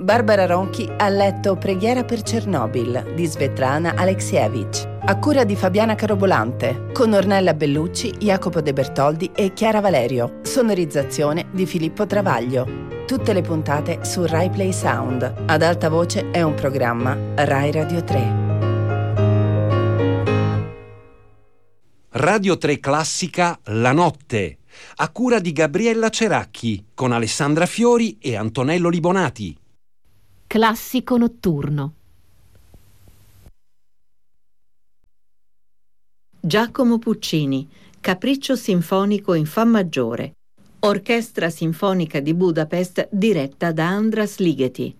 Barbara Ronchi ha letto Preghiera per Chernobyl di Svetlana Alexievich, a cura di Fabiana Carobolante, con Ornella Bellucci, Jacopo De Bertoldi e Chiara Valerio. Sonorizzazione di Filippo Travaglio. Tutte le puntate su Rai Play Sound. Ad alta voce è un programma Rai Radio 3. Radio 3 Classica La Notte, a cura di Gabriella Ceracchi, con Alessandra Fiori e Antonello Libonati. Classico notturno. Giacomo Puccini, Capriccio sinfonico in fa maggiore. Orchestra Sinfonica di Budapest diretta da Andras Ligeti.